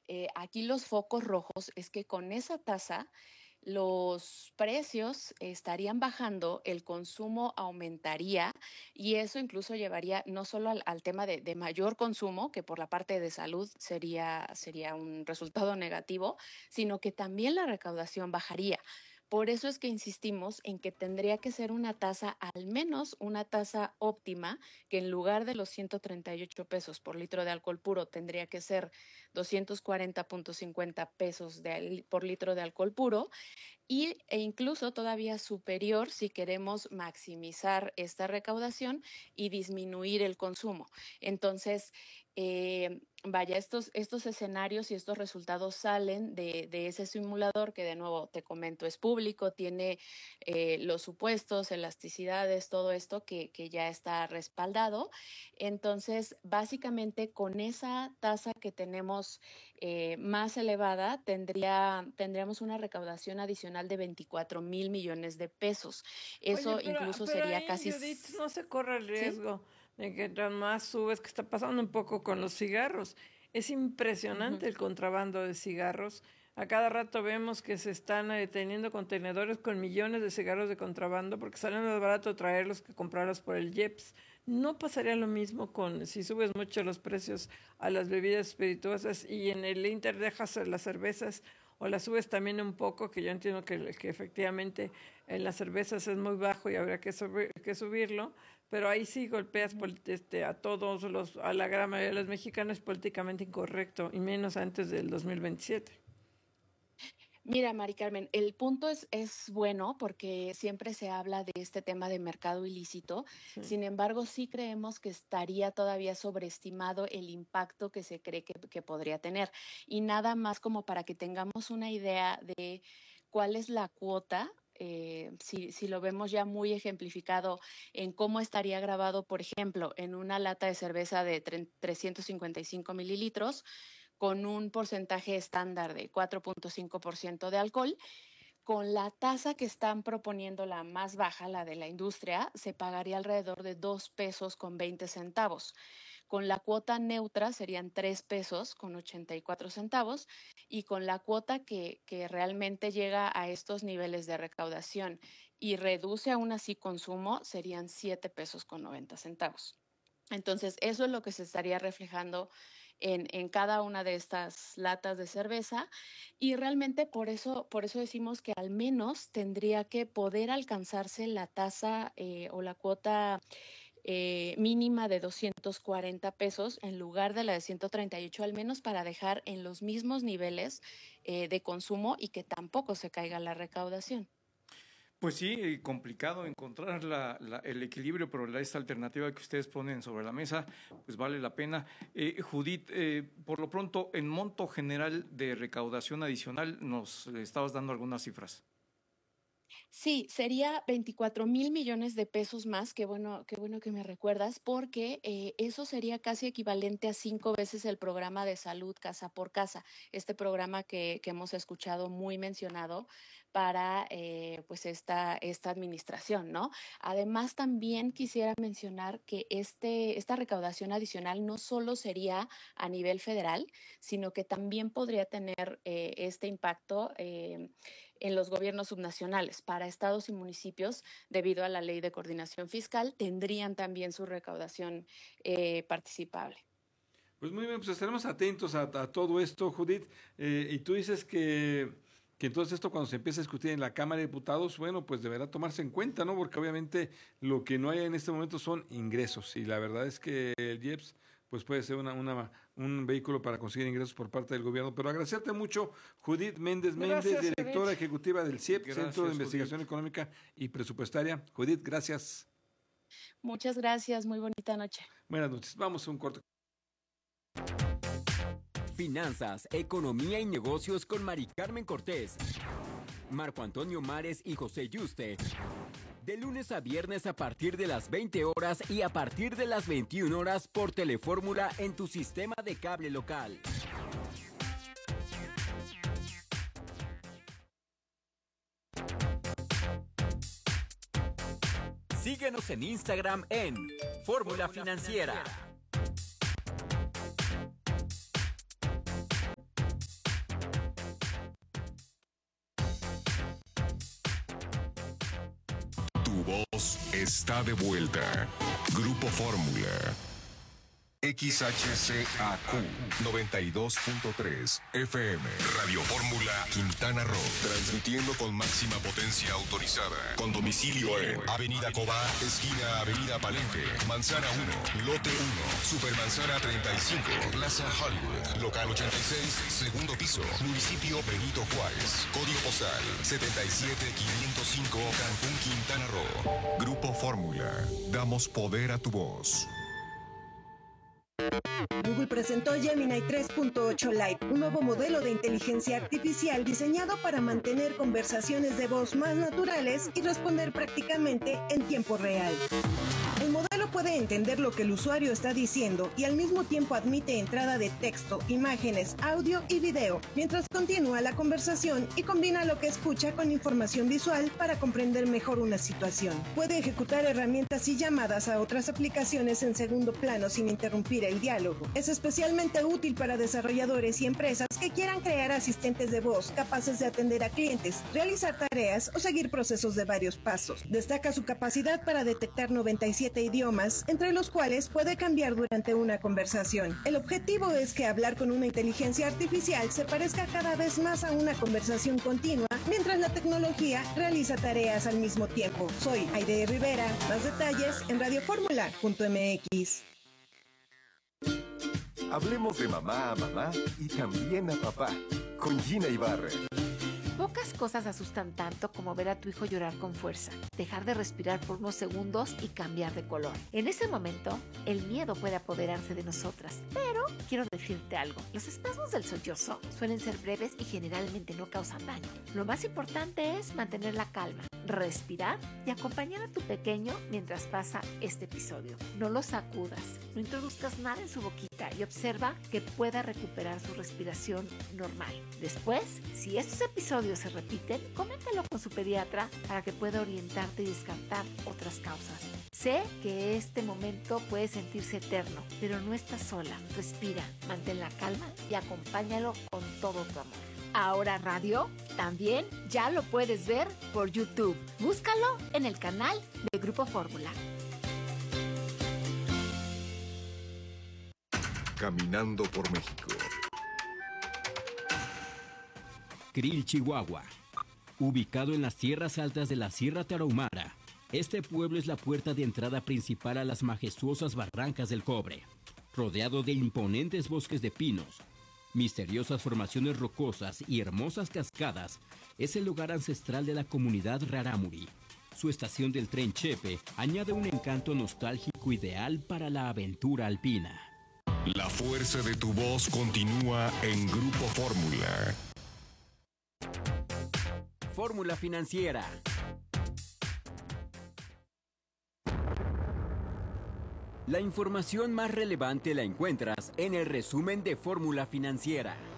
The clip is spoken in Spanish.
Aquí los focos rojos es que con esa tasa los precios estarían bajando, el consumo aumentaría y eso incluso llevaría no solo al tema de mayor consumo, que por la parte de salud sería un resultado negativo, sino que también la recaudación bajaría. Por eso es que insistimos en que tendría que ser una tasa, al menos una tasa óptima, que en lugar de los 138 pesos por litro de alcohol puro tendría que ser 240.50 pesos por litro de alcohol puro e incluso todavía superior si queremos maximizar esta recaudación y disminuir el consumo. Entonces, vaya, estos escenarios y estos resultados salen de ese simulador que de nuevo te comento es público, tiene los supuestos, elasticidades, todo esto que ya está respaldado. Entonces, básicamente con esa tasa que tenemos más elevada, tendríamos una recaudación adicional de 24,000 millones de pesos. Oye, Eso incluso pero sería ahí, casi, Judith, no se corre el ¿sí? riesgo de que tras más subes, que está pasando un poco con los cigarros. Es impresionante Ujú. el contrabando de cigarros. A cada rato vemos que se están deteniendo contenedores con millones de cigarros de contrabando porque sale más barato traerlos que comprarlos por el IEPS. ¿No pasaría lo mismo con si subes mucho los precios a las bebidas espirituosas y en el Inter dejas las cervezas o las subes también un poco, que yo entiendo que efectivamente en las cervezas es muy bajo y habría que subirlo, pero ahí sí golpeas Ujú. a a la gran mayoría de los mexicanos políticamente incorrecto, y menos antes del 2027. Mira, Mari Carmen, el punto es bueno porque siempre se habla de este tema de mercado ilícito. Sí. Sin embargo, sí creemos que estaría todavía sobreestimado el impacto que se cree que podría tener. Y nada más como para que tengamos una idea de cuál es la cuota. Si lo vemos ya muy ejemplificado en cómo estaría grabado, por ejemplo, en una lata de cerveza de 355 mililitros, con un porcentaje estándar de 4.5% de alcohol. Con la tasa que están proponiendo, la más baja, la de la industria, se pagaría alrededor de 2 pesos con 20 centavos. Con la cuota neutra serían 3 pesos con 84 centavos y con la cuota que realmente llega a estos niveles de recaudación y reduce aún así consumo serían 7 pesos con 90 centavos. Entonces, eso es lo que se estaría reflejando en cada una de estas latas de cerveza y realmente por eso decimos que al menos tendría que poder alcanzarse la tasa o la cuota mínima de 240 pesos en lugar de la de 138, al menos para dejar en los mismos niveles de consumo y que tampoco se caiga la recaudación. Pues sí, complicado encontrar el equilibrio, pero esta alternativa que ustedes ponen sobre la mesa, pues vale la pena. Judith, por lo pronto, en monto general de recaudación adicional, nos estabas dando algunas cifras. Sí, sería 24,000 millones de pesos más, qué bueno que me recuerdas, porque eso sería casi equivalente a 5 veces el programa de salud casa por casa, este programa que hemos escuchado muy mencionado para pues esta administración, ¿no? Además, también quisiera mencionar que esta recaudación adicional no solo sería a nivel federal, sino que también podría tener este impacto en los gobiernos subnacionales. Para estados y municipios, debido a la ley de coordinación fiscal, tendrían también su recaudación participable. Pues muy bien, pues estaremos atentos a todo esto, Judith. Y tú dices que entonces esto cuando se empieza a discutir en la Cámara de Diputados, bueno, pues deberá tomarse en cuenta, ¿no? Porque obviamente lo que no hay en este momento son ingresos. Y la verdad es que el IEPS pues puede ser un vehículo para conseguir ingresos por parte del gobierno. Pero agradecerte mucho, Judith Méndez Méndez, Gracias, directora Judith. ejecutiva del CIEP, Centro de Gracias, Investigación Judith. Económica y Presupuestaria. Judith, gracias. Muchas gracias, muy bonita noche. Buenas noches. Vamos a un corte. Finanzas, economía y negocios con Mari Carmen Cortés, Marco Antonio Mares y José Yuste. De lunes a viernes a partir de las 20 horas y a partir de las 21 horas por Telefórmula en tu sistema de cable local. Síguenos en Instagram en Fórmula Financiera. voz está de vuelta. Grupo Fórmula. XHCAQ 92.3 FM. Radio Fórmula Quintana Roo. Transmitiendo con máxima potencia autorizada. Con domicilio en Avenida Cobá, esquina Avenida Palenque, Manzana 1, Lote 1, Supermanzana 35, Plaza Hollywood, Local 86, segundo piso, Municipio Benito Juárez. Código postal 77505, Cancún, Quintana Roo. Grupo Fórmula. Damos poder a tu voz. Google presentó Gemini 3.8 Lite, un nuevo modelo de inteligencia artificial diseñado para mantener conversaciones de voz más naturales y responder prácticamente en tiempo real. El modelo puede entender lo que el usuario está diciendo y al mismo tiempo admite entrada de texto, imágenes, audio y video, mientras continúa la conversación y combina lo que escucha con información visual para comprender mejor una situación. Puede ejecutar herramientas y llamadas a otras aplicaciones en segundo plano sin interrumpir el diálogo. Es especialmente útil para desarrolladores y empresas que quieran crear asistentes de voz capaces de atender a clientes, realizar tareas o seguir procesos de varios pasos. Destaca su capacidad para detectar 97 idiomas, entre los cuales puede cambiar durante una conversación. El objetivo es que hablar con una inteligencia artificial se parezca cada vez más a una conversación continua, mientras la tecnología realiza tareas al mismo tiempo. Soy Aide Rivera. Más detalles en radioformula.mx. Hablemos de mamá a mamá y también a papá, con Gina Ibarra. Pocas cosas asustan tanto como ver a tu hijo llorar con fuerza, dejar de respirar por unos segundos y cambiar de color. En ese momento, el miedo puede apoderarse de nosotras. Pero quiero decirte algo. Los espasmos del sollozo suelen ser breves y generalmente no causan daño. Lo más importante es mantener la calma, respirar y acompañar a tu pequeño mientras pasa este episodio. No lo sacudas, no introduzcas nada en su boquita y observa que pueda recuperar su respiración normal. Después, si estos episodios se repiten, coméntalo con su pediatra para que pueda orientarte y descartar otras causas. Sé que este momento puede sentirse eterno, pero no estás sola. Respira, mantén la calma y acompáñalo con todo tu amor. Ahora Radio también ya lo puedes ver por YouTube. Búscalo en el canal de Grupo Fórmula. Caminando por México. Krill, Chihuahua. Ubicado en las tierras altas de la Sierra Tarahumara, este pueblo es la puerta de entrada principal a las majestuosas barrancas del Cobre. Rodeado de imponentes bosques de pinos, misteriosas formaciones rocosas y hermosas cascadas, es el lugar ancestral de la comunidad Rarámuri. Su estación del tren Chepe añade un encanto nostálgico ideal para la aventura alpina. La fuerza de tu voz continúa en Grupo Fórmula. Fórmula Financiera. La información más relevante la encuentras en el resumen de Fórmula Financiera.